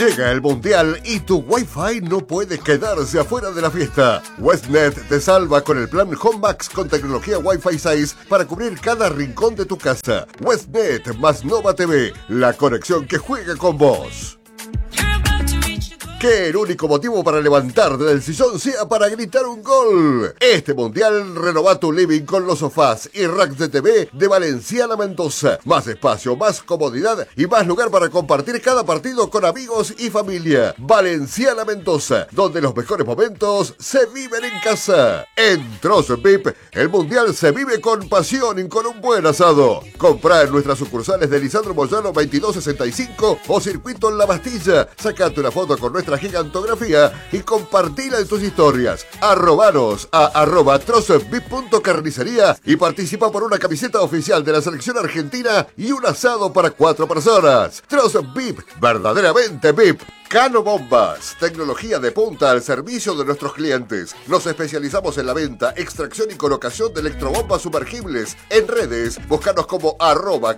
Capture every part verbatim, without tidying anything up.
Llega el Mundial y tu Wi-Fi no puede quedarse afuera de la fiesta. Westnet te salva con el plan Home Max con tecnología Wi-Fi seis para cubrir cada rincón de tu casa. Westnet más Nova T V, la conexión que juega con vos. Que el único motivo para levantarte del sillón sea para gritar un gol. Este Mundial renova tu living con los sofás y racks de T V de Valenciana Mendoza. Más espacio, más comodidad y más lugar para compartir cada partido con amigos y familia. Valenciana Mendoza, donde los mejores momentos se viven en casa. En Troz V I P, el Mundial se vive con pasión y con un buen asado. Comprá en nuestras sucursales de Lisandro Moyano veintidós sesenta y cinco o Circuito en La Bastilla. Sacate una foto con nuestra gigantografía y compartila en tus historias. Arrobanos a arroba trozvip punto carnicería y participa por una camiseta oficial de la selección argentina y un asado para cuatro personas. Troz V I P, verdaderamente V I P. Cano Bombas, tecnología de punta al servicio de nuestros clientes. Nos especializamos en la venta, extracción y colocación de electrobombas sumergibles. En redes, búscanos como arroba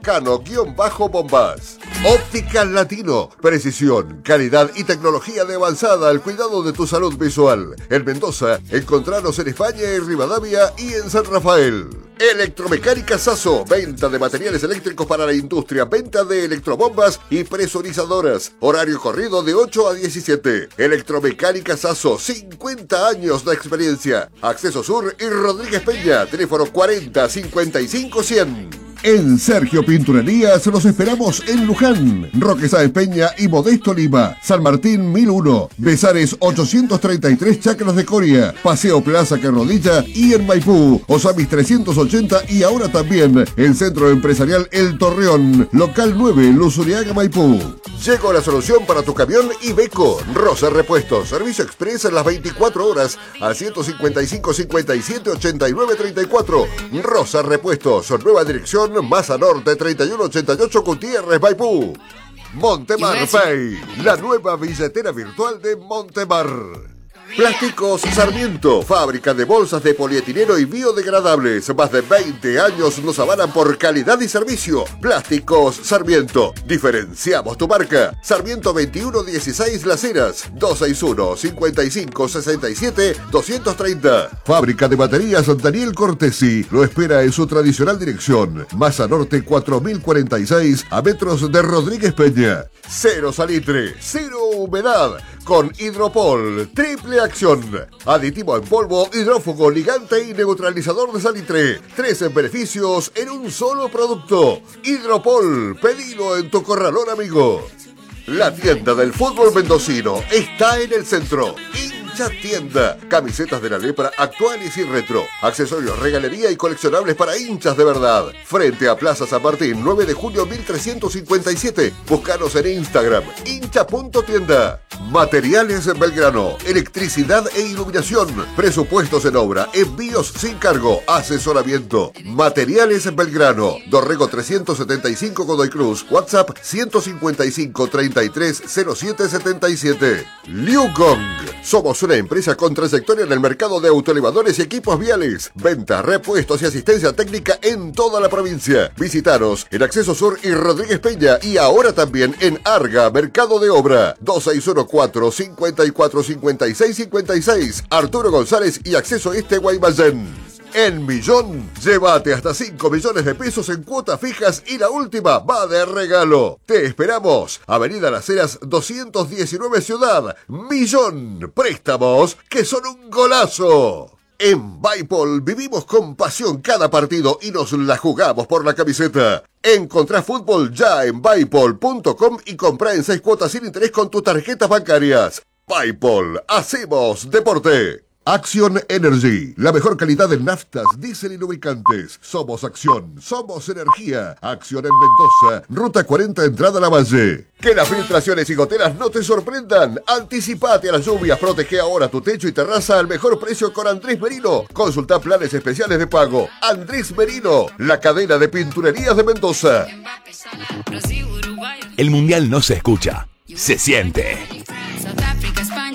cano-bombas. Óptica Latino, precisión, calidad y tecnología de avanzada al cuidado de tu salud visual. En Mendoza, encontranos en España y Rivadavia y en San Rafael. Electromecánica Sasso, venta de materiales eléctricos para la industria, venta de electrobombas y presurizadoras. Horario corrido de ocho a diecisiete. Electromecánica Sasso, cincuenta años de experiencia. Acceso Sur y Rodríguez Peña, teléfono cuarenta cincuenta y cinco cien. En Sergio Pinturerías los esperamos en Luján, Roque Sáenz Peña y Modesto Lima, San Martín mil uno, Besares ochocientos treinta y tres Chacras de Coria, Paseo Plaza Carrodilla y en Maipú, Osamis trescientos ochenta y ahora también en Centro Empresarial El Torreón, Local nueve, Luzuriaga, Maipú. Llegó la solución para tu camión Iveco, Rosa Repuestos, servicio express en las veinticuatro horas al ciento cincuenta y cinco cincuenta y siete ochenta y nueve treinta y cuatro. Rosa Repuestos, nueva dirección Masa Norte treinta y uno ochenta y ocho Gutiérrez, Maipú. Montemar Pay, la nueva billetera virtual de Montemar. Plásticos Sarmiento, fábrica de bolsas de polietileno y biodegradables. Más de veinte años nos avalan por calidad y servicio. Plásticos Sarmiento, diferenciamos tu marca. Sarmiento veintiuno dieciséis Las Heras, dos seis uno, cincuenta y cinco sesenta y siete, doscientos treinta. Fábrica de baterías Daniel Cortesi, lo espera en su tradicional dirección. Masa Norte cuatro mil cuarenta y seis, a metros de Rodríguez Peña. Cero salitre, cero humedad, con Hidropol, triple acción. Aditivo en polvo, hidrófugo, ligante y neutralizador de salitre. Tres beneficios en un solo producto. Hidropol, pedilo en tu corralón amigo. La tienda del fútbol mendocino está en el centro. Hincha Tienda. Camisetas de la lepra actuales y retro. Accesorios, regalería y coleccionables para hinchas de verdad. Frente a Plaza San Martín, nueve de junio mil trescientos cincuenta y siete. Búscanos en Instagram, hincha punto tienda. Materiales en Belgrano. Electricidad e iluminación. Presupuestos en obra. Envíos sin cargo. Asesoramiento. Materiales en Belgrano. Dorrego trescientos setenta y cinco Godoy Cruz. WhatsApp ciento cincuenta y cinco treinta y tres cero siete setenta y siete. Liu Gong. Somos una empresa con trayectoria en el mercado de autoelevadores y equipos viales. Venta, repuestos y asistencia técnica en toda la provincia. Visítanos en Acceso Sur y Rodríguez Peña y ahora también en Arga, Mercado de Obra. dos seis uno cuatro, cincuenta y cuatro cincuenta y seis cincuenta y seis. Arturo González y Acceso Este Guaymallén. En Millón, llévate hasta cinco millones de pesos en cuotas fijas y la última va de regalo. Te esperamos. Avenida Las Heras doscientos diecinueve Ciudad. Millón. Préstamos que son un golazo. En Baipol vivimos con pasión cada partido y nos la jugamos por la camiseta. Encontrá fútbol ya en baipol punto com y comprá en seis cuotas sin interés con tus tarjetas bancarias. Baipol, hacemos deporte. Action Energy, la mejor calidad en naftas, diésel y lubricantes. Somos Acción, somos energía. Acción en Mendoza, Ruta cuarenta, entrada a La Valle. Que las filtraciones y goteras no te sorprendan. Anticipate a las lluvias, protege ahora tu techo y terraza al mejor precio con Andrés Merino. Consulta planes especiales de pago. Andrés Merino, la cadena de pinturerías de Mendoza. El Mundial no se escucha, se siente.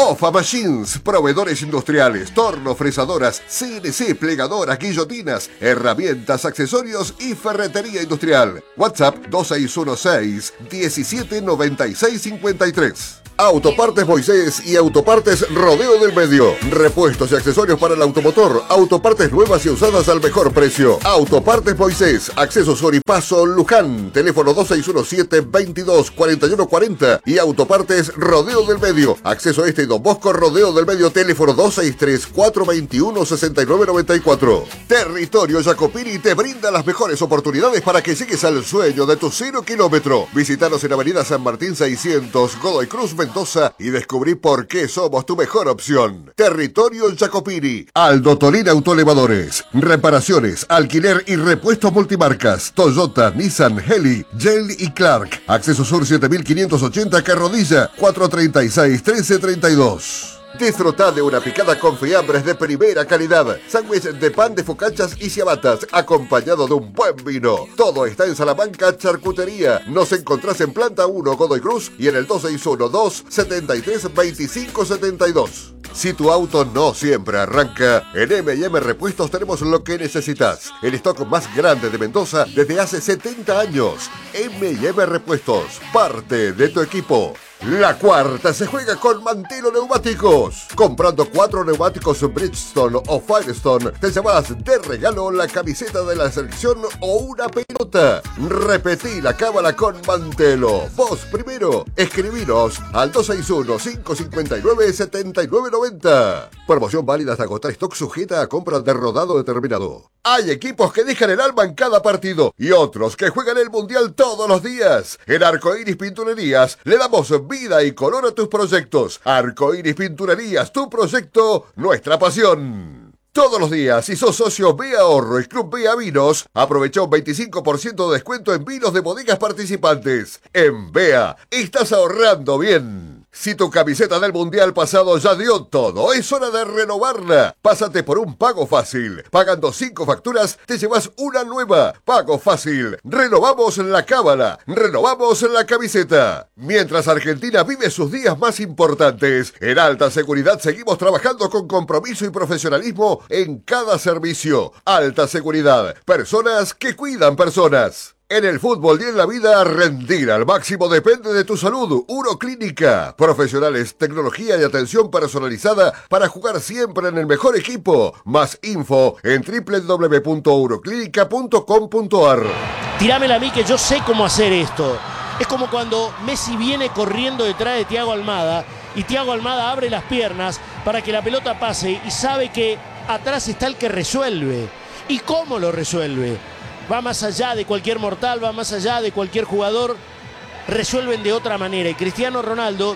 Ofa Machines, proveedores industriales, tornos, fresadoras, C N C, plegadoras, guillotinas, herramientas, accesorios y ferretería industrial. WhatsApp dos seis uno seis, diecisiete noventa y seis cincuenta y tres. Autopartes Moisés y Autopartes Rodeo del Medio. Repuestos y accesorios para el automotor. Autopartes nuevas y usadas al mejor precio. Autopartes Moisés. Acceso Sur y Paso Luján. Teléfono dos seis uno siete, veintidós, cuarenta y uno cuarenta. Y Autopartes Rodeo del Medio. Acceso Este y Don Bosco Rodeo del Medio. Teléfono dos seis tres, cuatro veintiuno, sesenta y nueve noventa y cuatro. Territorio Jacopini te brinda las mejores oportunidades para que llegues al sueño de tu cero kilómetro. Visítanos en Avenida San Martín seiscientos, Godoy Cruz, Mendoza, y descubrí por qué somos tu mejor opción. Territorio Jacopini. Aldo Tolín Autoelevadores. Reparaciones, alquiler y repuestos multimarcas. Toyota, Nissan, Heli, Yale y Clark. Acceso Sur siete mil quinientos ochenta, Carrodilla, cuatro treinta y seis, trece treinta y dos. Disfruta de una picada con fiambres de primera calidad, sándwiches de pan de focachas y ciabatas, acompañado de un buen vino. Todo está en Salamanca Charcutería. Nos encontrás en Planta uno, Godoy Cruz, y en el dos seis uno, dos setenta y tres, veinticinco setenta y dos. Si tu auto no siempre arranca, en eme y eme Repuestos tenemos lo que necesitas. El stock más grande de Mendoza desde hace setenta años. eme y eme Repuestos, parte de tu equipo. La cuarta se juega con Mantelo Neumáticos. Comprando cuatro neumáticos Bridgestone o Firestone, te llevas de regalo la camiseta de la selección o una pelota. Repetí la cábala con Mantelo. Vos primero, escribinos al dos seis uno, cinco cinco nueve, siete nueve nueve cero. Promoción válida hasta agotar stock, sujeta a compras de rodado determinado. Hay equipos que dejan el alma en cada partido y otros que juegan el mundial todos los días. En Arcoiris Pinturerías le damos vida y color a tus proyectos. Arcoiris Pinturerías, tu proyecto, nuestra pasión. Todos los días, si sos socio B Ahorro y Club B A Vinos, aprovecha un veinticinco por ciento de descuento en vinos de bodegas participantes. En B A, estás ahorrando bien. Si tu camiseta del Mundial pasado ya dio todo, es hora de renovarla. Pásate por un Pago Fácil. Pagando cinco facturas, te llevas una nueva. Pago Fácil. Renovamos la cábala. Renovamos la camiseta. Mientras Argentina vive sus días más importantes, en Alta Seguridad seguimos trabajando con compromiso y profesionalismo en cada servicio. Alta Seguridad. Personas que cuidan personas. En el fútbol y en la vida, rendir al máximo depende de tu salud. Uroclínica. Profesionales, tecnología y atención personalizada para jugar siempre en el mejor equipo. Más info en doble u doble u doble u punto uroclínica punto com punto a r. Tirámela a mí que yo sé cómo hacer esto. Es como cuando Messi viene corriendo detrás de Thiago Almada y Thiago Almada abre las piernas para que la pelota pase y sabe que atrás está el que resuelve. ¿Y cómo lo resuelve? Va más allá de cualquier mortal, va más allá de cualquier jugador, resuelven de otra manera. Y Cristiano Ronaldo,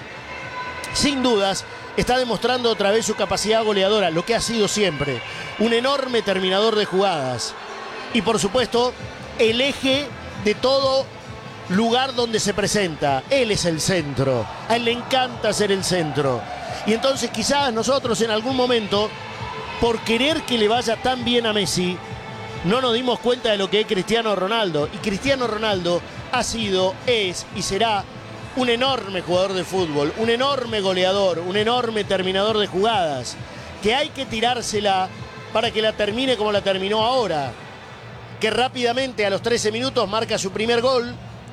sin dudas, está demostrando otra vez su capacidad goleadora, lo que ha sido siempre. Un enorme terminador de jugadas. Y por supuesto, el eje de todo lugar donde se presenta. Él es el centro. A él le encanta ser el centro. Y entonces quizás nosotros en algún momento, por querer que le vaya tan bien a Messi, no nos dimos cuenta de lo que es Cristiano Ronaldo. Y Cristiano Ronaldo ha sido, es y será un enorme jugador de fútbol, un enorme goleador, un enorme terminador de jugadas, que hay que tirársela para que la termine como la terminó ahora, que rápidamente a los trece minutos marca su primer gol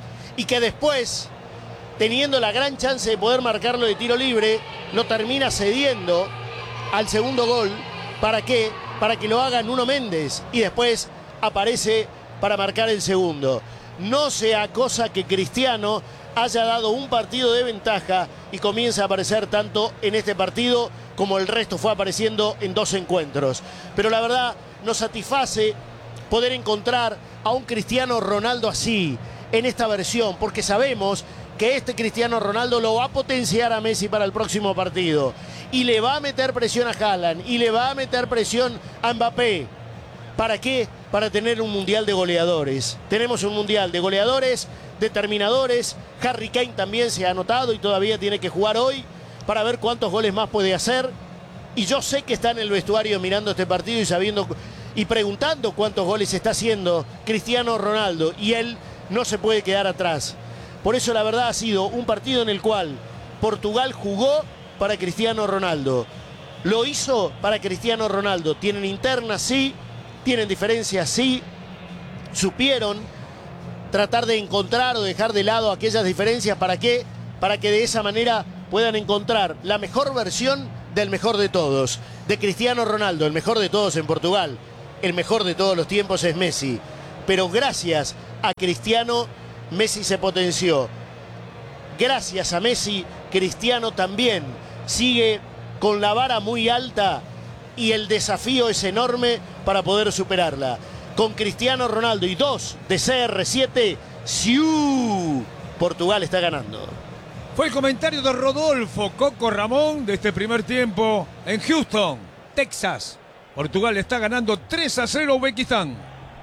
y que después, teniendo la gran chance de poder marcarlo de tiro libre, lo termina cediendo al segundo gol. ¿Para qué? Para que lo haga Nuno Méndez y después aparece para marcar el segundo. No sea cosa que Cristiano haya dado un partido de ventaja y comienza a aparecer tanto en este partido como el resto fue apareciendo en dos encuentros. Pero la verdad nos satisface poder encontrar a un Cristiano Ronaldo así, en esta versión, porque sabemos que este Cristiano Ronaldo lo va a potenciar a Messi para el próximo partido. Y le va a meter presión a Haaland, y le va a meter presión a Mbappé. ¿Para qué? Para tener un mundial de goleadores. Tenemos un mundial de goleadores, determinadores. Harry Kane también se ha anotado y todavía tiene que jugar hoy para ver cuántos goles más puede hacer. Y yo sé que está en el vestuario mirando este partido y sabiendo y preguntando cuántos goles está haciendo Cristiano Ronaldo. Y él no se puede quedar atrás. Por eso la verdad ha sido un partido en el cual Portugal jugó para Cristiano Ronaldo. Lo hizo para Cristiano Ronaldo. Tienen internas, sí. Tienen diferencias, sí. Supieron tratar de encontrar o dejar de lado aquellas diferencias. ¿Para qué? Para que de esa manera puedan encontrar la mejor versión del mejor de todos. De Cristiano Ronaldo, el mejor de todos en Portugal. El mejor de todos los tiempos es Messi. Pero gracias a Cristiano, Messi se potenció. Gracias a Messi, Cristiano también sigue con la vara muy alta y el desafío es enorme para poder superarla. Con Cristiano Ronaldo y dos de C R siete, ¡siu! Portugal está ganando. Fue el comentario de Rodolfo Coco Ramón de este primer tiempo en Houston, Texas. Portugal está ganando tres a cero a Uzbekistán.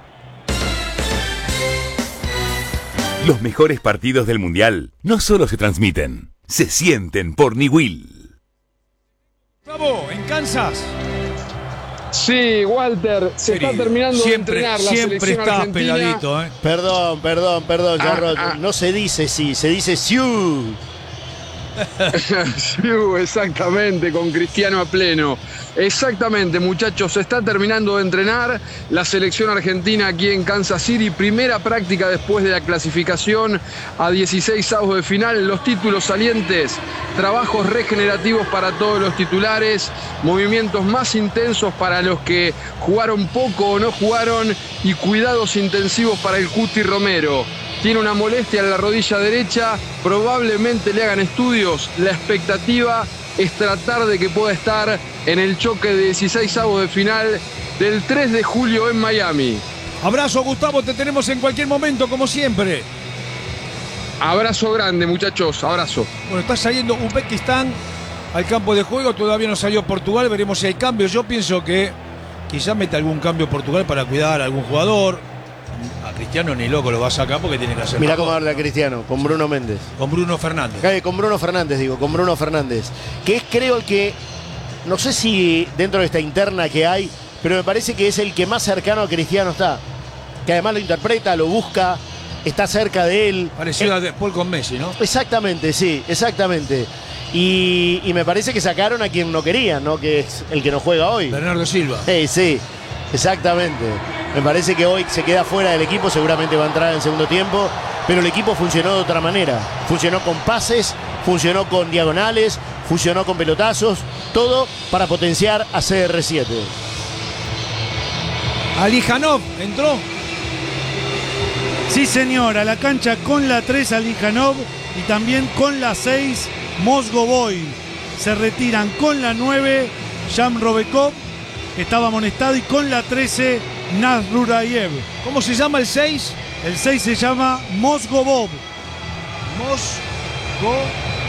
Los mejores partidos del Mundial no solo se transmiten, se sienten por Niwil. Bravo, en Kansas. Sí, Walter, se Querido, está terminando siempre, de entrenar la siempre selección está argentina. peladito, ¿eh? Perdón, perdón, perdón, ya Ah, Rod, ah. no se dice sí, se dice ¡siu! Sí, exactamente, con Cristiano a pleno. Exactamente, muchachos, se está terminando de entrenar la selección argentina aquí en Kansas City. Primera práctica después de la clasificación a dieciséis avos de final. Los títulos salientes, trabajos regenerativos para todos los titulares, movimientos más intensos para los que jugaron poco o no jugaron y cuidados intensivos para el Cuti Romero. Tiene una molestia en la rodilla derecha, probablemente le hagan estudios. La expectativa es tratar de que pueda estar en el choque de dieciséis avos de final del tres de julio en Miami. Abrazo, Gustavo, te tenemos en cualquier momento, como siempre. Abrazo grande, muchachos, abrazo. Bueno, está saliendo Uzbekistán al campo de juego, todavía no salió Portugal, veremos si hay cambios. Yo pienso que quizás meta algún cambio Portugal para cuidar a algún jugador. A Cristiano ni loco lo va a sacar porque tiene que hacer. Mirá cómo habla Cristiano, con Bruno Méndez. Con Bruno Fernández. Eh, con Bruno Fernández, digo, con Bruno Fernández. Que es, creo, el que, no sé si dentro de esta interna que hay, pero me parece que es el que más cercano a Cristiano está. Que además lo interpreta, lo busca, está cerca de él. Parecido Eh, a Paul con Messi, ¿no? Exactamente, sí, exactamente. Y, y me parece que sacaron a quien no querían, ¿no? Que es el que no juega hoy. Bernardo Silva. Sí, sí, exactamente. Me parece que hoy se queda fuera del equipo, seguramente va a entrar en el segundo tiempo, pero el equipo funcionó de otra manera. Funcionó con pases, funcionó con diagonales, funcionó con pelotazos, todo para potenciar a C R siete. Alijanov entró. Sí, señor, a la cancha con la tres Alijanov y también con la seis Mozgovoy. Se retiran con la nueve Jan Robekov, que estaba amonestado, y con la trece Nazrurayev. ¿Cómo se llama el seis? El seis se llama Mozgovov. Mozgovov.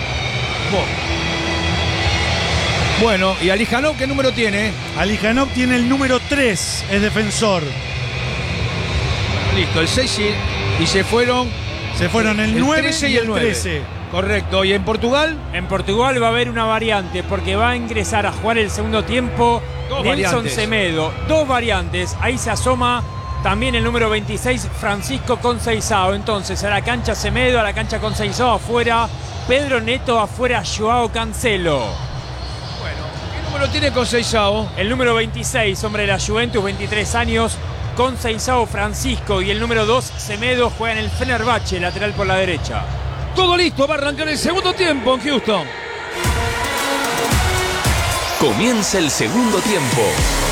Bueno, ¿y Alijanov qué número tiene? Alijanov tiene el número tres, es defensor. Listo, el seis y, y se fueron. Se fueron el, el nueve trece y y el el nueve. trece. Correcto, ¿y en Portugal? En Portugal va a haber una variante porque va a ingresar a jugar el segundo tiempo Dos Nelson variantes. Semedo. Dos variantes. Ahí se asoma también el número veintiséis, Francisco Conceição. Entonces, a la cancha Semedo, a la cancha Conceição afuera. Pedro Neto afuera, Joao Cancelo. Bueno, ¿qué número tiene Conceição? El número veintiséis, hombre de la Juventus, veintitrés años. Conceição Francisco. Y el número dos, Semedo, juega en el Fenerbahce, lateral por la derecha. Todo listo, va a arrancar el segundo tiempo en Houston. Comienza el segundo tiempo.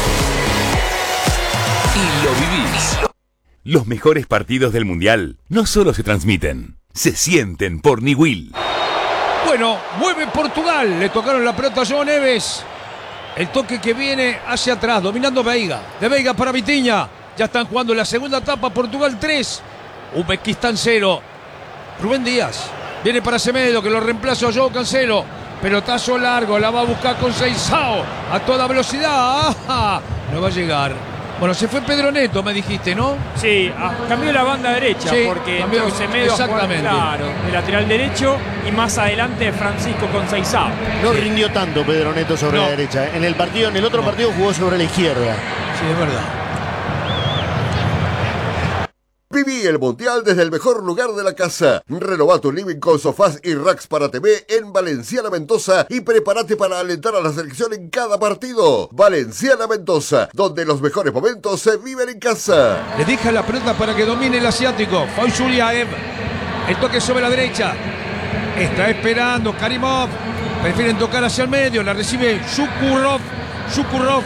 Y lo vivís. Los mejores partidos del Mundial no solo se transmiten, se sienten por Niwil. Bueno, mueve Portugal. Le tocaron la pelota a João Neves. El toque que viene hacia atrás, dominando Veiga. De Veiga para Vitinha. Ya están jugando la segunda etapa. Portugal tres. Uzbekistán cero. Rubén Díaz. Viene para Semedo, que lo reemplaza a Joao Cancelo. Pelotazo largo, la va a buscar Conceição. A toda velocidad. ¡Ajá! No va a llegar. Bueno, se fue Pedro Neto, me dijiste, ¿no? Sí, ah, cambió la banda derecha Sí, porque cambió, entró Semedo a jugar, exactamente. claro, de lateral derecho y más adelante Francisco Conceição. No rindió tanto Pedro Neto sobre No. la derecha. En el partido, en el otro No. partido jugó sobre la izquierda. Sí, es verdad. Viví Viví el Mundial desde el mejor lugar de la casa. Renova tu living con sofás y racks para T V en Valenciana Mendoza y prepárate para alentar a la selección en cada partido. Valenciana Mendoza, donde los mejores momentos se viven en casa. Le deja la pelota para que domine el asiático. Fauzuliaev. El toque sobre la derecha. Está esperando Karimov. Prefieren tocar hacia el medio. La recibe Shukurov. Shukurov.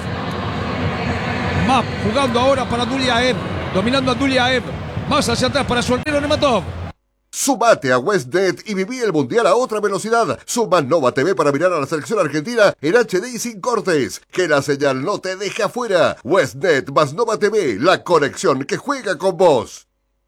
Más jugando ahora para Duliaev. Dominando a Duliaev. Más hacia atrás para su arquero Nematov. Sumate a WestNet y viví el Mundial a otra velocidad. Suma Nova T V para mirar a la selección argentina en H D y sin cortes. Que la señal no te deje afuera. WestNet más Nova T V, la conexión que juega con vos.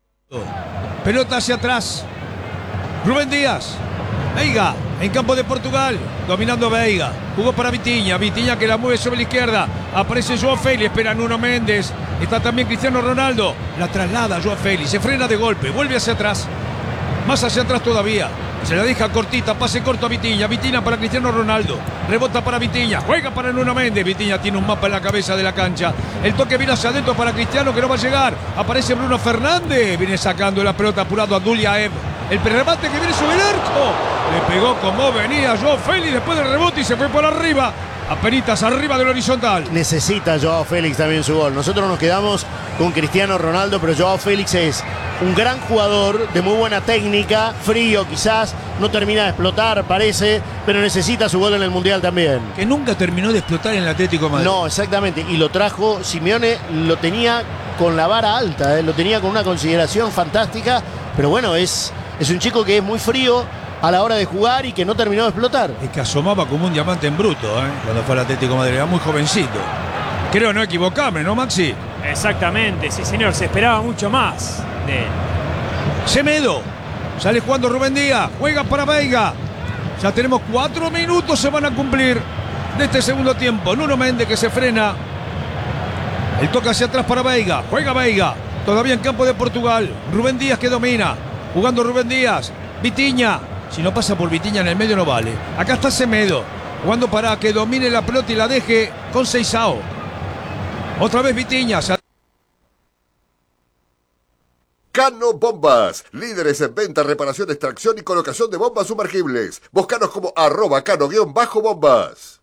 Pelota hacia atrás. Rubén Díaz. Veiga en campo de Portugal. Dominando Veiga. Jugó para Vitinha. Vitinha que la mueve sobre la izquierda. Aparece Joao Félix. Espera Nuno Méndez. Está también Cristiano Ronaldo. La traslada Joao Félix. Se frena de golpe. Vuelve hacia atrás. Más hacia atrás todavía. Se la deja cortita. Pase corto a Vitinha. Vitinha para Cristiano Ronaldo. Rebota para Vitinha. Juega para Nuno Méndez. Vitinha tiene un mapa en la cabeza de la cancha. El toque viene hacia adentro para Cristiano que no va a llegar. Aparece Bruno Fernández. Viene sacando la pelota apurado a Duliaev. El remate que viene sobre el arco. Le pegó como venía Joao Félix después del rebote y se fue por arriba. Apenitas arriba del horizontal. Necesita Joao Félix también su gol. Nosotros nos quedamos con Cristiano Ronaldo, pero Joao Félix es un gran jugador de muy buena técnica, frío quizás, no termina de explotar, parece, pero necesita su gol en el Mundial también. Que nunca terminó de explotar en el Atlético de Madrid. No, exactamente, y lo trajo, Simeone lo tenía con la vara alta, ¿eh? Lo tenía con una consideración fantástica, pero bueno, es, es un chico que es muy frío a la hora de jugar y que no terminó de explotar. Es que asomaba como un diamante en bruto, ¿eh? Cuando fue al Atlético de Madrid, era muy jovencito. Creo no equivocarme, ¿no, Maxi? Exactamente, sí señor, se esperaba mucho más de él. Semedo, sale jugando Rubén Díaz, juega para Veiga. Ya tenemos cuatro minutos, se van a cumplir de este segundo tiempo. Nuno Méndez que se frena. El toque hacia atrás para Veiga, juega Veiga. Todavía en campo de Portugal. Rubén Díaz que domina, jugando Rubén Díaz. Vitinha, si no pasa por Vitinha en el medio no vale. Acá está Semedo, jugando para que domine la pelota y la deje con Seisao. Otra vez Vitinha. Cano Bombas, líderes en venta, reparación, extracción y colocación de bombas sumergibles. Búscanos como arroba cano-bombas.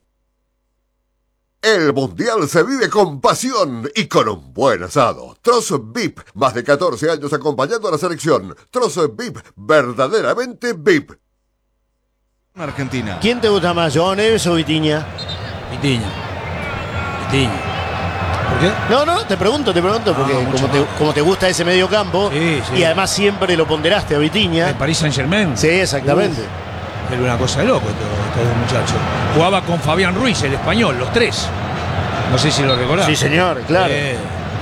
El Mundial se vive con pasión y con un buen asado. Trozo V I P, más de catorce años acompañando a la selección. Trozo V I P, verdaderamente V I P. Argentina. ¿Quién te gusta más, Joao Neves o Vitinha? Vitinha. Vitinha. ¿Por qué? No, no, te pregunto, te pregunto, porque Ah, como, te, como te gusta ese medio campo, sí, sí. y además siempre lo ponderaste a Vitinha. En París Saint Germain. Sí, exactamente. Uf, era una cosa de loco estos todo muchachos. Jugaba con Fabián Ruiz, el español, los tres. No sé si lo recordás. Sí, señor, claro. Eh,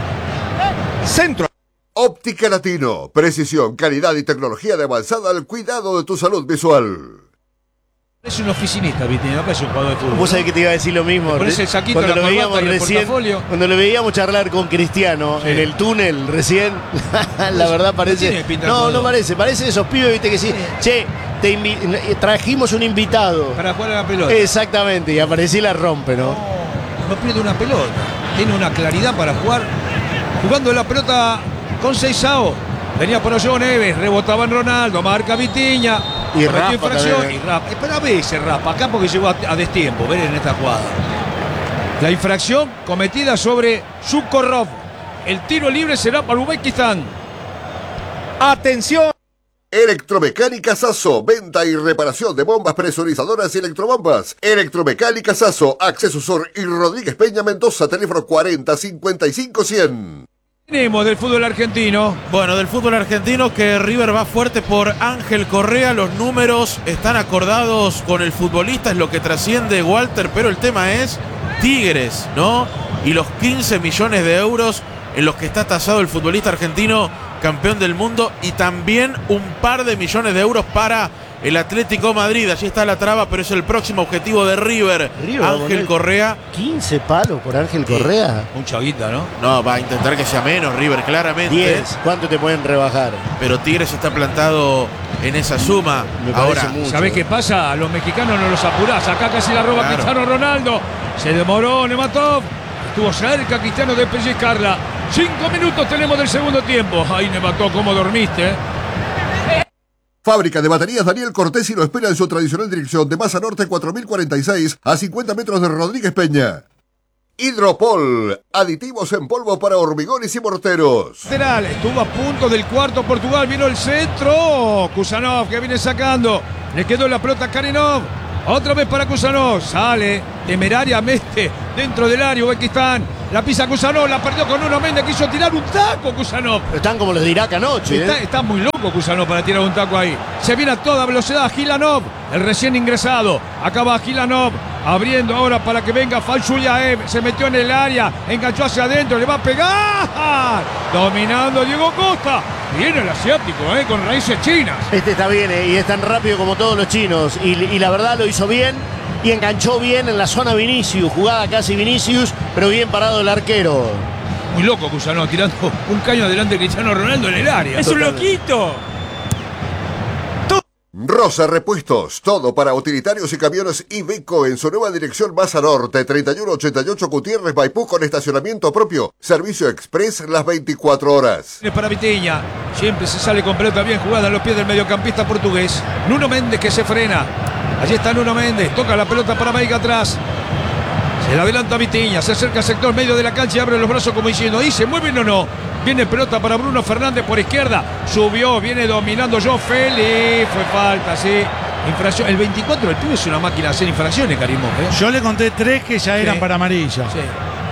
Centro. Óptica Latino, precisión, calidad y tecnología de avanzada al cuidado de tu salud visual. es un oficinista, Vitinha, no es un jugador de fútbol. Vos sabés ¿no? que te iba a decir lo mismo. Le pones el saquito, cuando la lo veíamos corbata y el recién, portafolio. cuando lo veíamos charlar con Cristiano Sí. en el túnel recién, la verdad No tiene parece. pinta de No, no jugador. parece, parece de esos pibes, viste que sí. Che, te invi- trajimos un invitado. Para jugar a la pelota. Exactamente, y aparecí y la rompe, ¿no? No pierde una pelota. Tiene una claridad para jugar. Jugando la pelota con Seisao. Venía por Joao Neves, rebotaba en Ronaldo, marca Vitinha. Y cometió rapa infracción también, ¿eh? y rapa. Espera a veces rapa, acá porque llegó a, a destiempo, ver en esta jugada. La infracción cometida sobre Shukurov. El tiro libre será para Uzbekistán. Atención. Electromecánica Sasso, venta y reparación de bombas presurizadoras y electrobombas. Electromecánica Sasso, Acceso Sur y Rodríguez Peña Mendoza, teléfono cuarenta cincuenta y cinco cien. Tenemos del fútbol argentino. Bueno, del fútbol argentino que River va fuerte por Ángel Correa. Los números están acordados con el futbolista, es lo que trasciende Walter, pero el tema es Tigres, ¿no? Y los quince millones de euros en los que está tasado el futbolista argentino, campeón del mundo, y también un par de millones de euros para el Atlético Madrid. Allí está la traba, pero es el próximo objetivo de River. River va a Ángel poner Correa. quince palos por Ángel Correa. Un chavita, ¿no? No, va a intentar que sea menos River, claramente. diez. ¿Cuánto te pueden rebajar? Pero Tigres está plantado en esa suma. Me parece Ahora, mucho. ¿Sabés qué pasa? A los mexicanos no los apurás. Acá casi la roba Claro. Cristiano Ronaldo. Se demoró Nematov. Estuvo cerca Cristiano de pellizcarla. Cinco minutos tenemos del segundo tiempo. Ay, Nevató, ¿cómo dormiste? ¿eh? Fábrica de baterías Daniel Cortesi lo espera en su tradicional dirección de Maza Norte cuatro mil cuarenta y seis a cincuenta metros de Rodríguez Peña. Hidropol, aditivos en polvo para hormigones y morteros. Lateral, estuvo a punto del cuarto Portugal, vino el centro. Kusanov que viene sacando. Le quedó la pelota a Karinov. Otra vez para Kusanov. Sale temerariamente dentro del área Uzbekistán. La pisa Kusanov, la perdió con Nuno Méndez. Quiso tirar un taco Kusanov. Están como los de Irak anoche. Está, ¿eh? está muy loco Kusanov para tirar un taco ahí. Se viene a toda velocidad Gilanov, el recién ingresado. Acaba Gilanov abriendo ahora para que venga Falsuliaev. Se metió en el área, enganchó hacia adentro, le va a pegar. Dominando Diego Costa. Viene el asiático, ¿eh? Con raíces chinas. Este está bien, ¿eh? Y es tan rápido como todos los chinos. Y, y la verdad lo hizo bien. Y enganchó bien en la zona Vinicius. Jugada casi Vinicius, pero bien parado el arquero. Muy loco Kusanov, tirando un caño adelante de Cristiano Ronaldo en el área. ¡Es un loquito! Rosa Repuestos, todo para utilitarios y camiones Iveco en su nueva dirección Maza Norte, treinta y uno ochenta y ocho Gutiérrez Maipú con estacionamiento propio, servicio express las veinticuatro horas. Para Vitinha, siempre se sale con pelota bien jugada a los pies del mediocampista portugués. Nuno Méndez que se frena. Allí está Nuno Méndez, toca la pelota para Veiga atrás. Se la adelanta Vitinha, se acerca al sector medio de la cancha y abre los brazos como diciendo, ¿y se mueven o no? Viene pelota para Bruno Fernández por izquierda. Subió, viene dominando João Félix. Fue falta, sí. Infracción. El veinticuatro, el pibe es una máquina de hacer infracciones, Karimov, ¿eh? Yo le conté tres que ya eran Sí. para amarilla. Sí.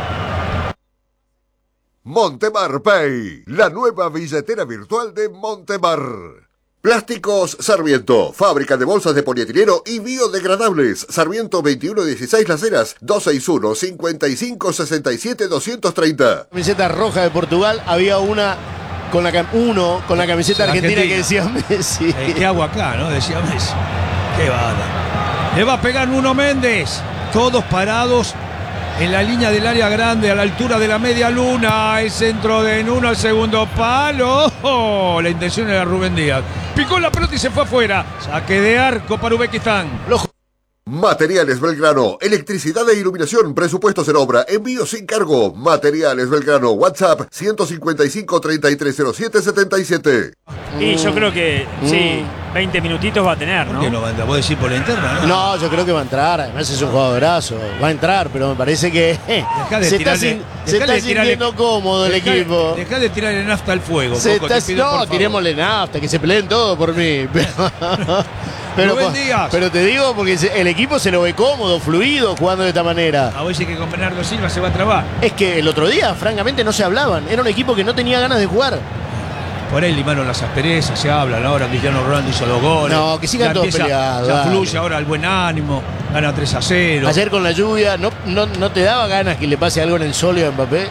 Montemar Pay, la nueva billetera virtual de Montemar. Plásticos Sarmiento, fábrica de bolsas de polietileno y biodegradables. Sarmiento veintiuno dieciséis Las Heras, dos seis uno, cinco cinco, seis siete, dos tres cero. Camiseta roja de Portugal, había una con la cam- uno con la camiseta La argentina, Argentina. que decía Messi. Eh, ¿Qué hago acá, no? Decía Messi. Qué bada. Le va a pegar Nuno Méndez. Todos parados en la línea del área grande, a la altura de la media luna. El centro de Nuno al segundo palo. Oh, la intención era Rubén Díaz. Picó la pelota y se fue afuera. Saque de arco para Uzbekistán. Materiales Belgrano, electricidad e iluminación, presupuestos en obra, envío sin cargo. Materiales Belgrano, WhatsApp ciento cincuenta y cinco, treinta y tres cero siete, setenta y siete. Y yo creo que sí, veinte minutitos va a tener, ¿Por qué ¿no? no va a entrar? ¿Vos decís por la interna? No, No, yo creo que va a entrar. Además es un jugadorazo. Va a entrar, pero me parece que eh, Dejá de se está, tirarle- sin- se dejá está de tirarle- sintiendo cómodo el Dejá- equipo. Dejá de tirarle nafta al fuego. Se Coco, está- te pido, por no, favor. tirémosle nafta, que se peleen todo por mí. Pero, Rubén pero, Díaz. pero te digo porque se- el equipo se lo ve cómodo, fluido, jugando de esta manera. A veces que con Bernardo Silva se va a trabar. Es que el otro día, francamente, no se hablaban. Era un equipo que no tenía ganas de jugar. Por ahí limaron las asperezas, se hablan ahora. Cristiano Ronaldo hizo dos goles. No, que sigan Ya todos empieza- peleados, Ya dale. fluye ahora el buen ánimo. Gana tres a cero. Ayer con la lluvia, ¿no, no, no te daba ganas que le pase algo en el sol y a Mbappé?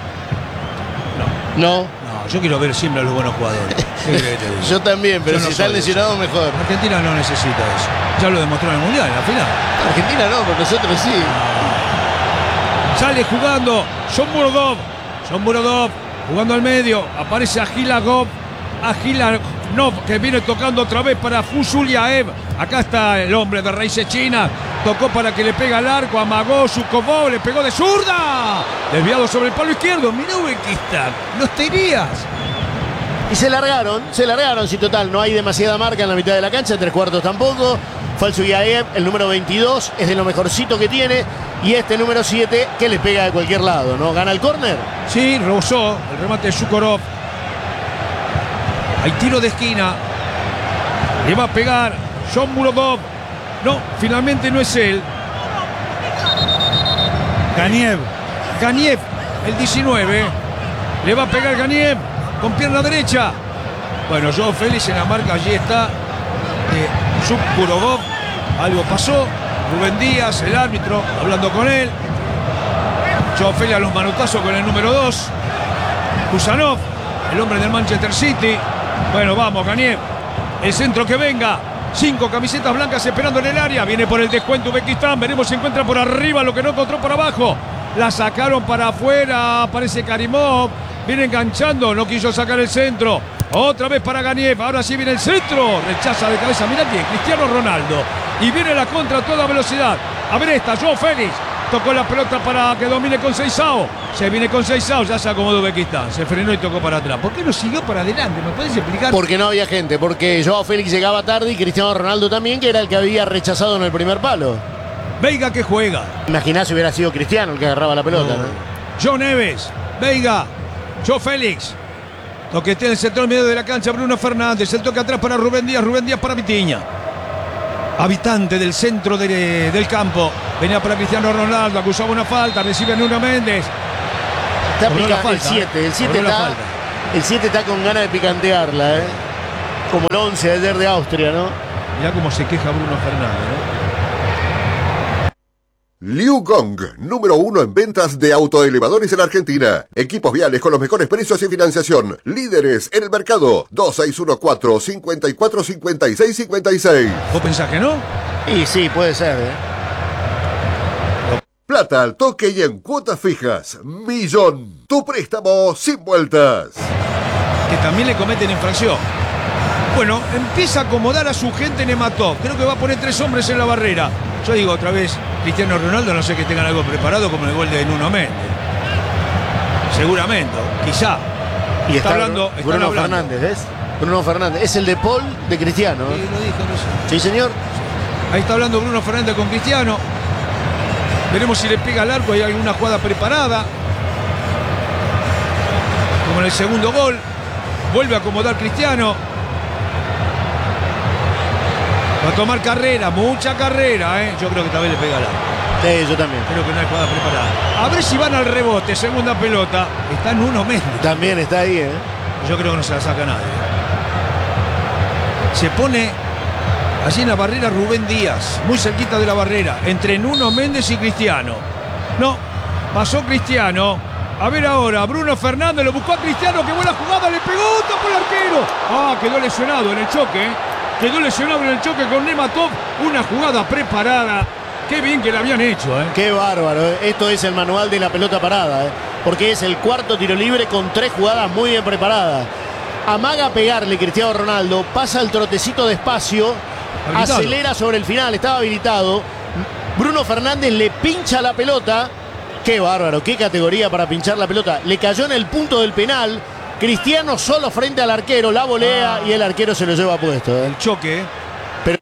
No. No, yo quiero ver siempre a los buenos jugadores. ¿Qué querés que te diga? Yo también, pero Yo no si están soy de eso. lesionados, mejor. Argentina no necesita eso. Ya lo demostró en el Mundial, en la final. Argentina no, pero nosotros sí. Sale jugando John Murodov. John Murodov jugando al medio. Aparece Agilagov. Agilanov que viene tocando otra vez para Fusuliaev. Acá está el hombre de raíces chinas. Tocó para que le pega al arco. Amagó Zhukovov. Le pegó de zurda. Desviado sobre el palo izquierdo. Mirá Uzbekistán. Los tenías. Y se largaron, se largaron, si total, no hay demasiada marca en la mitad de la cancha, tres cuartos tampoco. Falsuliaev, el número veintidós, es de lo mejorcito que tiene. Y este número siete, que le pega de cualquier lado, ¿no? ¿Gana el córner? Sí, rozó el remate de Shukorov. Hay tiro de esquina. Le va a pegar John Murodov. No, finalmente no es él. Ganiev. Ganiev, el diecinueve. Le va a pegar Ganiev con pierna derecha. Bueno, João Félix en la marca, allí está. Eh, Shukorov. Algo pasó. Rubén Díaz, el árbitro, hablando con él. João Félix a los manotazos con el número dos. Kusanov, el hombre del Manchester City. Bueno, vamos, Ganiev. El centro que venga. Cinco camisetas blancas esperando en el área. Viene por el descuento Uzbekistán. Veremos si encuentra por arriba lo que no encontró por abajo. La sacaron para afuera. Aparece Karimov. Viene enganchando. No quiso sacar el centro. Otra vez para Ganiev. Ahora sí viene el centro. Rechaza de cabeza. Mirá quién. Cristiano Ronaldo. Y viene la contra a toda velocidad. A ver esta. João Félix. Tocó la pelota para que domine con Seisao. Se viene con Seisao, ya se acomodó Uzbekistán. Se frenó y tocó para atrás. ¿Por qué no siguió para adelante? ¿Me podés explicar? Porque no había gente, porque Joao Félix llegaba tarde y Cristiano Ronaldo también, que era el que había rechazado en el primer palo. Veiga que juega. Imaginá si hubiera sido Cristiano el que agarraba la pelota, ¿no? no. Joe Neves, Veiga, Joao Félix. Toquetea en el sector medio de la cancha Bruno Fernández. El toque atrás para Rubén Díaz, Rubén Díaz para Vitinha. Habitante del centro de, del campo. Venía para Cristiano Ronaldo, acusaba una falta, recibe a Nuno Méndez. Está pica, el siete, el siete está, el siete está con ganas de picantearla, ¿eh? Como el once ayer de Austria, ¿no? Mirá cómo se queja Bruno Fernández, ¿no? Liu Gong, número uno en ventas de autoelevadores en Argentina. Equipos viales con los mejores precios y financiación. Líderes en el mercado. dos seis uno cuatro, cinco cuatro, cinco seis cinco seis. ¿Vos pensás que no? Y sí, puede ser, ¿eh? Plata al toque y en cuotas fijas. Millón. Tu préstamo sin vueltas. Que también le cometen infracción. Bueno, empieza a acomodar a su gente Nematov. Creo que va a poner tres hombres en la barrera. Yo digo otra vez, Cristiano Ronaldo, no sé que tengan algo preparado como el gol de Nuno Méndez. Seguramente, quizá. Y está, está hablando Bruno, Bruno hablando. Fernández, ¿ves? Bruno Fernández. Es el de Paul de Cristiano. Sí, lo dijo, no sé. Sí, señor. Ahí está hablando Bruno Fernández con Cristiano. Veremos si le pega al arco, hay alguna jugada preparada. Como en el segundo gol. Vuelve a acomodar Cristiano. Va a tomar carrera, mucha carrera, ¿eh? Yo creo que también le pega al arco. Sí, yo también. Creo que no hay jugada preparada. A ver si van al rebote, segunda pelota. Está en uno menos. También está ahí, ¿eh? Yo creo que no se la saca nadie. Se pone allí en la barrera Rubén Díaz, muy cerquita de la barrera, entre Nuno Méndez y Cristiano. No, pasó Cristiano. A ver ahora, Bruno Fernández lo buscó a Cristiano, qué buena jugada, le pegó, tapó el arquero. Ah, quedó lesionado en el choque, ¿eh? Quedó lesionado en el choque con Nematov. Una jugada preparada. Qué bien que la habían hecho, ¿eh? Qué bárbaro, ¿eh? Esto es el manual de la pelota parada, ¿eh? Porque es el cuarto tiro libre con tres jugadas muy bien preparadas. Amaga a pegarle Cristiano Ronaldo, pasa el trotecito despacio, habilitado. Acelera sobre el final, estaba habilitado. Bruno Fernández le pincha la pelota. Qué bárbaro, qué categoría para pinchar la pelota. Le cayó en el punto del penal. Cristiano solo frente al arquero, la volea ah. y el arquero se lo lleva puesto, ¿eh? El choque, ¿eh? Pero...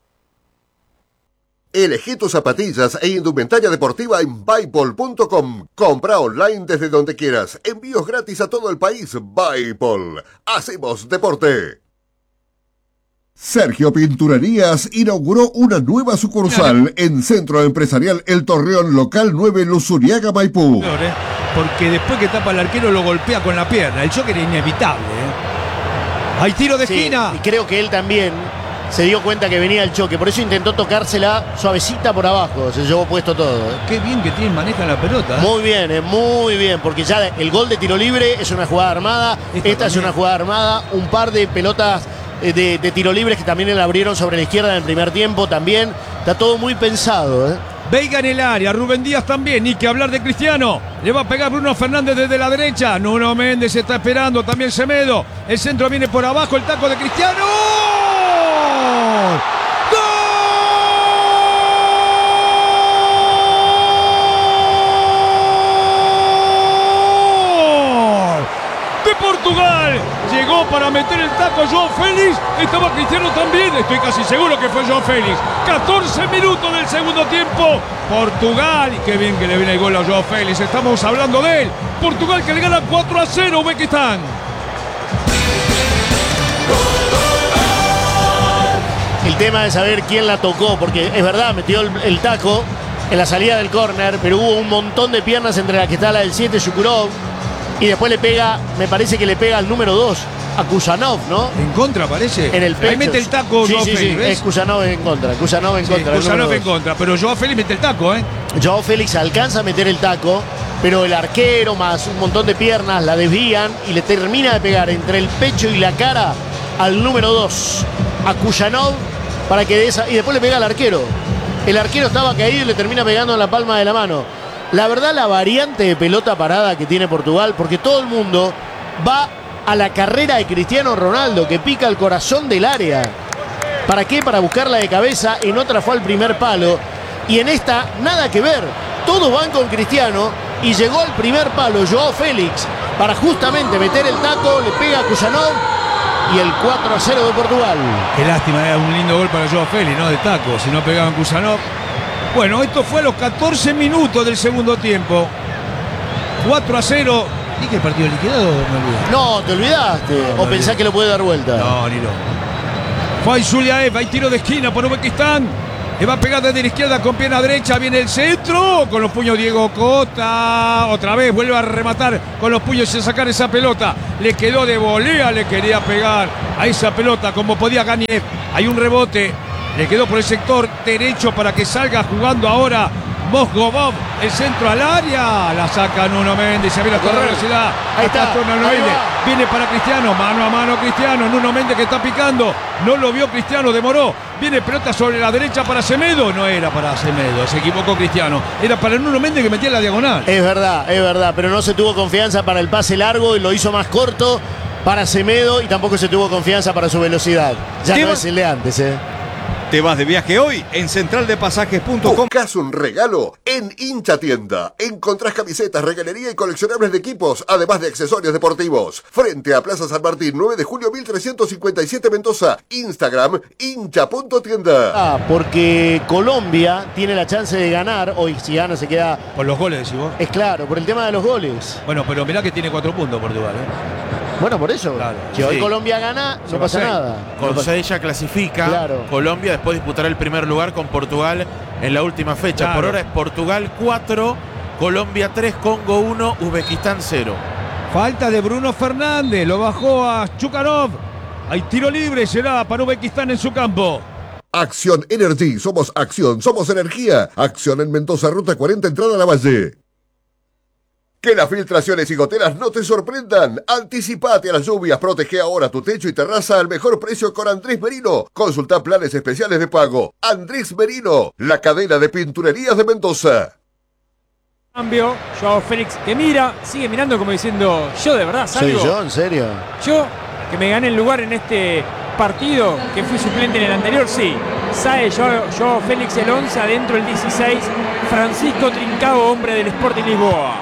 Elegí tus zapatillas e indumentaria deportiva en Buypol punto com. Compra online desde donde quieras. Envíos gratis a todo el país. Buypol. Hacemos deporte. Sergio Pinturerías inauguró una nueva sucursal en Centro Empresarial El Torreón Local nueve Luzuriaga, Maipú. Porque después que tapa el arquero lo golpea con la pierna. El choque era inevitable, ¿eh? Hay tiro de sí, esquina. Y creo que él también se dio cuenta que venía el choque. Por eso intentó tocársela suavecita por abajo. Se llevó puesto todo, ¿eh? Qué bien que tiene, maneja la pelota, ¿eh? Muy bien, eh, muy bien. Porque ya el gol de tiro libre es una jugada armada. Esta, Esta es una jugada armada. Un par de pelotas eh, de, de tiro libres que también le abrieron sobre la izquierda en el primer tiempo. También está todo muy pensado, ¿eh? Veiga en el área, Rubén Díaz también, ni que hablar de Cristiano. Le va a pegar Bruno Fernández desde la derecha. Nuno Méndez está esperando, también Semedo. El centro viene por abajo, el taco de Cristiano. ¡Gol! De Portugal. Llegó para meter el taco Joao Félix. Estaba Cristiano también. Estoy casi seguro que fue Joao Félix. catorce minutos del segundo tiempo. Portugal. Y qué bien que le viene el gol a Joao Félix. Estamos hablando de él. Portugal que le gana cuatro a cero a Uzbekistán. El tema es saber quién la tocó. Porque es verdad, metió el, el taco en la salida del córner. Pero hubo un montón de piernas entre las que está la del siete, Shukurov. Y después le pega, me parece que le pega al número dos, a Kusanov, ¿no? En contra, parece. En el pecho. Ahí mete el taco sí, Joao sí, Félix, sí, ¿ves? es Kusanov en contra, Kusanov en sí, contra. Kusanov en contra, pero Joao Félix mete el taco, ¿eh? Joao Félix alcanza a meter el taco, pero el arquero más un montón de piernas la desvían y le termina de pegar entre el pecho y la cara al número dos, a Kusanov, para que de esa, y después le pega al arquero. El arquero estaba caído y le termina pegando en la palma de la mano. La verdad, la variante de pelota parada que tiene Portugal, porque todo el mundo va a la carrera de Cristiano Ronaldo, que pica el corazón del área. ¿Para qué? Para buscarla de cabeza. En otra fue al primer palo. Y en esta, nada que ver. todos van con Cristiano y llegó al primer palo Joao Félix para justamente meter el taco, le pega a Kusanov y el cuatro a cero de Portugal. Qué lástima, era un lindo gol para Joao Félix, ¿no? De taco, si no pegaban Kusanov. Bueno, esto fue a los catorce minutos del segundo tiempo. cuatro a cero. ¿Dije el partido liquidado o me olvidé? No, te olvidaste. No, ¿O pensás olvidé. que lo puede dar vuelta? No, ni no. Fai Zuliaev, hay tiro de esquina por Uzbekistán. Le va a pegar desde la izquierda con pierna derecha. Viene el centro. Con los puños Diego Costa. Otra vez vuelve a rematar con los puños y a sacar esa pelota. Le quedó de volea. Le quería pegar a esa pelota como podía Ganiev. Hay un rebote. Le quedó por el sector derecho para que salga jugando ahora Mosgovov. El centro al área. La saca Nuno Méndez. Se viene a toda velocidad. Ahí está. Nuno Ahí Méndez. va. Viene para Cristiano. Mano a mano Cristiano. Nuno Méndez que está picando. No lo vio Cristiano. Demoró. Viene pelota sobre la derecha para Semedo. No era para Semedo. Se equivocó Cristiano. Era para Nuno Méndez que metía la diagonal. Es verdad, es verdad. Pero no se tuvo confianza para el pase largo y lo hizo más corto para Semedo y tampoco se tuvo confianza para su velocidad. Ya no es el de antes, ¿eh? Te vas de viaje hoy en central de pasajes punto com. Buscas un regalo en Hincha Tienda. Encontrás camisetas, regalería y coleccionables de equipos, además de accesorios deportivos. Frente a Plaza San Martín, nueve de julio mil trescientos cincuenta y siete Mendoza. Instagram, hincha punto tienda. Ah, porque Colombia tiene la chance de ganar. Hoy si gana se queda... Por los goles, decís vos. Es claro, por el tema de los goles. Bueno, pero mirá que tiene cuatro puntos Portugal, ¿eh? Bueno, por eso. Claro. Si hoy Sí. Colombia gana, Se no va pasa seis. nada. Con No pasa- seis ya clasifica. Claro. Colombia después disputará el primer lugar con Portugal en la última fecha. Claro. Por ahora es Portugal cuatro, Colombia tres, Congo uno, Uzbekistán cero. Falta de Bruno Fernández. Lo bajó a Chukarov. Hay tiro libre. Será para Uzbekistán en su campo. Acción Energy, somos acción, somos energía. Acción en Mendoza, ruta cuarenta, entrada a la Valle. Que las filtraciones y goteras no te sorprendan. Anticipate a las lluvias, protege ahora tu techo y terraza al mejor precio con Andrés Merino. Consulta planes especiales de pago. Andrés Merino, la cadena de pinturerías de Mendoza. Cambio, Joao Félix que mira, sigue mirando como diciendo, yo de verdad ¿Soy salgo. yo? ¿En serio? Yo, que me gané el lugar en este partido, que fui suplente en el anterior, sí. Sale Joao, Joao Félix el once, adentro el dieciséis, Francisco Trincao, hombre del Sporting Lisboa.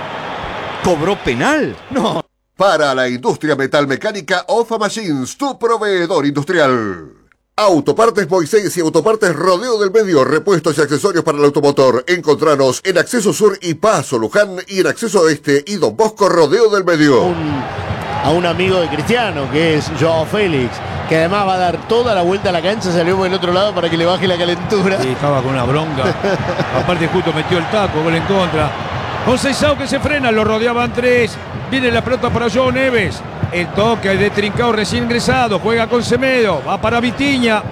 ¿Cobró penal? No. Para la industria metalmecánica Ofa Machines, tu proveedor industrial. Autopartes Moisés y Autopartes Rodeo del Medio, repuestos y accesorios para el automotor. Encontranos en Acceso Sur y Paso Luján y en Acceso Este y Don Bosco Rodeo del Medio. Un- a un amigo de Cristiano, que es Joao Félix, que además va a dar toda la vuelta a la cancha, salió por el otro lado para que le baje la calentura. Sí, estaba con una bronca. Aparte justo metió el taco, gol en contra. Conceição que se frena, lo rodeaban tres. Viene la pelota para João Neves. El toque de Trincao recién ingresado. Juega con Semedo. Va para Vitinha.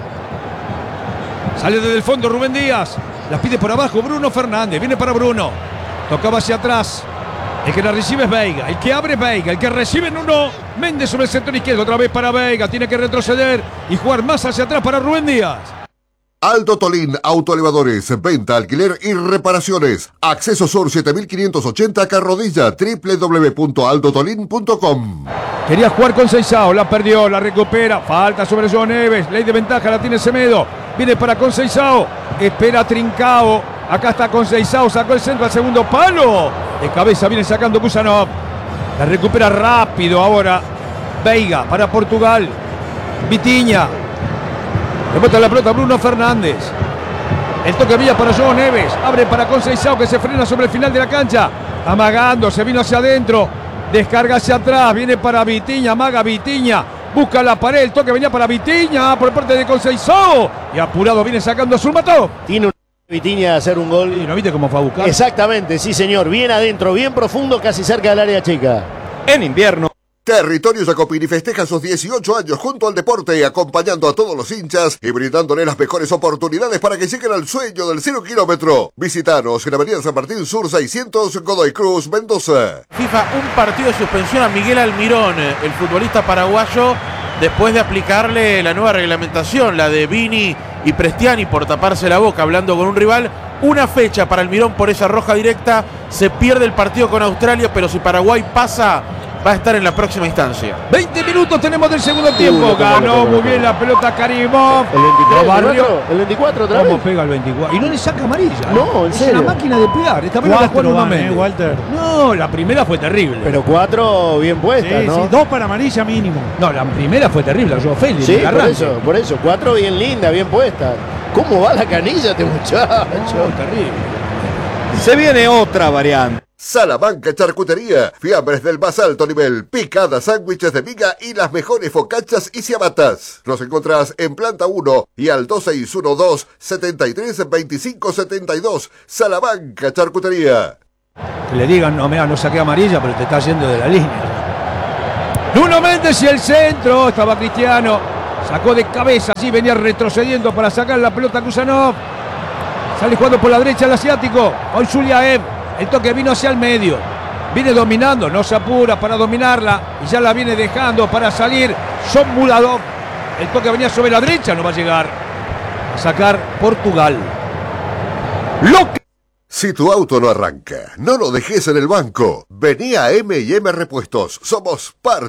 Sale desde el fondo Rubén Díaz. La pide por abajo Bruno Fernández. Viene para Bruno. Tocaba hacia atrás. El que la recibe es Veiga. El que abre es Veiga. El que recibe Nuno Méndez sobre el sector izquierdo. Otra vez para Veiga. Tiene que retroceder y jugar más hacia atrás para Rubén Díaz. Aldo Tolín, autoelevadores, venta, alquiler y reparaciones. Acceso Sur siete mil quinientos ochenta Carrodilla, doble u doble u doble u punto aldo tolín punto com. Quería jugar con Conceição, la perdió, la recupera. Falta sobre João Neves, ley de ventaja, la tiene Semedo. Viene para Conceição, espera Trincao. Acá está Conceição, sacó el centro al segundo palo. De cabeza viene sacando Kusanov. La recupera rápido ahora Veiga para Portugal. Vitinha. Le bota la pelota Bruno Fernández. El toque vía para João Neves. Abre para Conceição que se frena sobre el final de la cancha. Amagando, se vino hacia adentro. Descarga hacia atrás. Viene para Vitinha. Amaga Vitinha. Busca la pared. El toque venía para Vitinha por parte de Conceição. Y apurado viene sacando a Zurmatov. Tiene un Vitinha de hacer un gol. ¿Y no viste cómo fue a buscar? Exactamente, sí señor. Bien adentro, bien profundo, casi cerca del área chica. En invierno. Territorio Jacopini festeja sus dieciocho años junto al deporte, acompañando a todos los hinchas y brindándole las mejores oportunidades para que lleguen al sueño del cero kilómetro. Visitanos en Avenida San Martín Sur seiscientos, Godoy Cruz, Mendoza. FIFA un partido de suspensión a Miguel Almirón, el futbolista paraguayo, después de aplicarle la nueva reglamentación, la de Vini y Prestiani por taparse la boca hablando con un rival. Una fecha para Almirón por esa roja directa. Se pierde el partido con Australia, pero si Paraguay pasa, va a estar en la próxima instancia. veinte minutos tenemos del segundo tiempo. Ganó muy bien la pelota Karimov. El veintitrés, Lo barrió. el veinticuatro, el veinticuatro otra ¿Cómo vez. pega el veinticuatro? Y no le saca amarilla. No, en es serio. una máquina de pegar. Esta vez no la Cuatro jugó van, Nuno Méndez. eh, Walter. No, la primera fue terrible. Pero cuatro bien puestas, Sí, ¿no? sí, dos para amarilla mínimo. No, la primera fue terrible, la jugó Félix. Sí, el por arranque. eso, por eso. Cuatro bien lindas, bien puestas. ¿Cómo va la canilla este muchacho? No, terrible. Se viene otra variante. Salamanca Charcutería, fiambres del más alto nivel, picadas, sándwiches de miga y las mejores focachas y ciabatas. Los encontrás en planta uno y al dos seis uno dos, setenta y tres, veinticinco setenta y dos. Salamanca Charcutería. Que le digan, no, mira, no saqué amarilla, pero te está yendo de la línea. Nuno Méndez y el centro, estaba Cristiano, sacó de cabeza, así venía retrocediendo para sacar la pelota a Kusanov. Sale jugando por la derecha el asiático, hoy Zuliaev, el toque vino hacia el medio. Viene dominando, no se apura para dominarla y ya la viene dejando para salir Son Muladov. El toque venía sobre la derecha, no va a llegar a sacar Portugal. Lo que Si tu auto no arranca, no lo dejes en el banco. Vení a M y M Repuestos. Somos parte